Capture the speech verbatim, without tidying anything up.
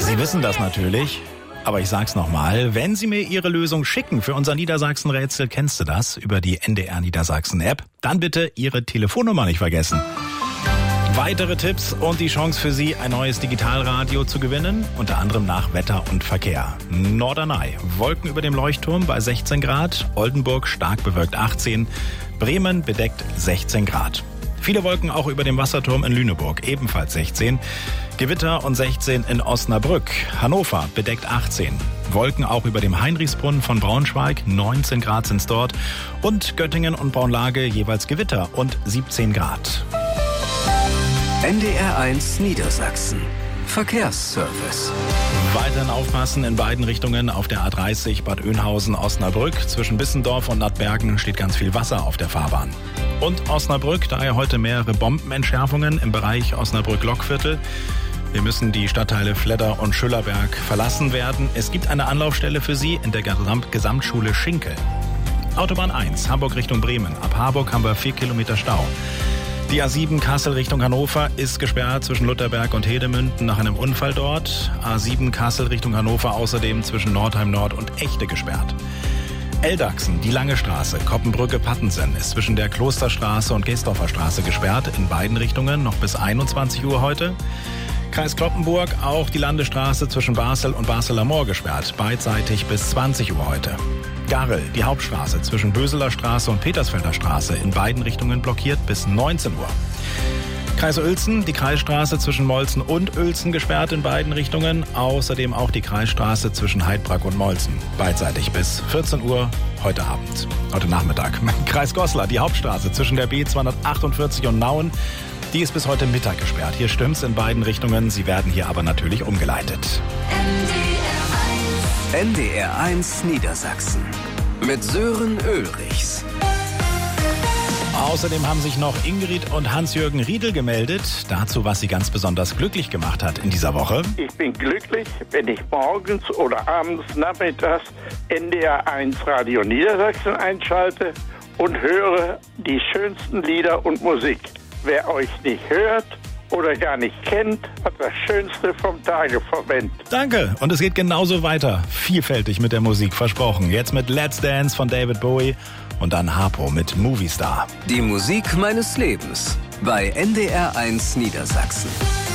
Sie wissen das natürlich, aber ich sag's nochmal. Wenn Sie mir Ihre Lösung schicken für unser Niedersachsen-Rätsel, kennst du das, über die N D R Niedersachsen-App, dann bitte Ihre Telefonnummer nicht vergessen. Weitere Tipps und die Chance für Sie, ein neues Digitalradio zu gewinnen, unter anderem nach Wetter und Verkehr. Norderney, Wolken über dem Leuchtturm bei sechzehn Grad, Oldenburg stark bewölkt achtzehn, Bremen bedeckt sechzehn Grad. Viele Wolken auch über dem Wasserturm in Lüneburg, ebenfalls sechzehn. Gewitter und sechzehn in Osnabrück. Hannover bedeckt achtzehn. Wolken auch über dem Heinrichsbrunnen von Braunschweig, neunzehn Grad sind's dort. Und Göttingen und Braunlage jeweils Gewitter und siebzehn Grad. N D R eins Niedersachsen. Verkehrsservice. Weiterhin aufpassen in beiden Richtungen auf der A dreißig Bad Oeynhausen-Osnabrück. Zwischen Bissendorf und Nadbergen steht ganz viel Wasser auf der Fahrbahn. Und Osnabrück, daher heute mehrere Bombenentschärfungen im Bereich Osnabrück-Lockviertel. Wir müssen die Stadtteile Fledder und Schüllerberg verlassen werden. Es gibt eine Anlaufstelle für Sie in der Gesamt- Gesamtschule Schinkel. Autobahn eins, Hamburg Richtung Bremen. Ab Harburg haben wir vier Kilometer Stau. Die A sieben Kassel Richtung Hannover ist gesperrt zwischen Lutherberg und Hedemünden nach einem Unfall dort. A sieben Kassel Richtung Hannover außerdem zwischen Nordheim Nord und Echte gesperrt. Eldachsen, die Lange Straße, Koppenbrücke-Pattensen ist zwischen der Klosterstraße und Geestdorfer Straße gesperrt, in beiden Richtungen noch bis einundzwanzig Uhr heute. Kreis Cloppenburg, auch die Landesstraße zwischen Basel und Basel am Moor gesperrt, beidseitig bis zwanzig Uhr heute. Garrel, die Hauptstraße zwischen Böseler Straße und Petersfelder Straße, in beiden Richtungen blockiert bis neunzehn Uhr. Kreis Uelzen, die Kreisstraße zwischen Molzen und Uelzen gesperrt in beiden Richtungen. Außerdem auch die Kreisstraße zwischen Heidbrak und Molzen. Beidseitig bis vierzehn Uhr heute Abend, heute Nachmittag. Kreis Goslar, die Hauptstraße zwischen der B zweihundertachtundvierzig und Nauen. Die ist bis heute Mittag gesperrt. Hier stimmt's in beiden Richtungen. Sie werden hier aber natürlich umgeleitet. N D R eins Niedersachsen. Mit Sören Ulrichs. Außerdem haben sich noch Ingrid und Hans-Jürgen Riedel gemeldet. Dazu, was sie ganz besonders glücklich gemacht hat in dieser Woche. Ich bin glücklich, wenn ich morgens oder abends nachmittags N D R eins Radio Niedersachsen einschalte und höre die schönsten Lieder und Musik. Wer euch nicht hört oder gar nicht kennt, hat das Schönste vom Tage verwendet. Danke. Und es geht genauso weiter. Vielfältig mit der Musik, versprochen. Jetzt mit Let's Dance von David Bowie und dann Harpo mit Movie Star. Die Musik meines Lebens bei N D R eins Niedersachsen.